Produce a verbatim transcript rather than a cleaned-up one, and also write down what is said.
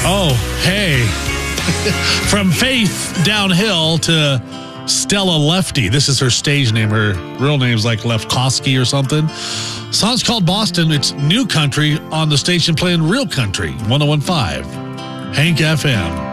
Oh, hey. From Faith Downhill to Stella Lefty. This is her stage name. Her real name's like Lefkowski or something. Song's called Boston. It's new country on the station playing real country. one oh one point five Hank F M.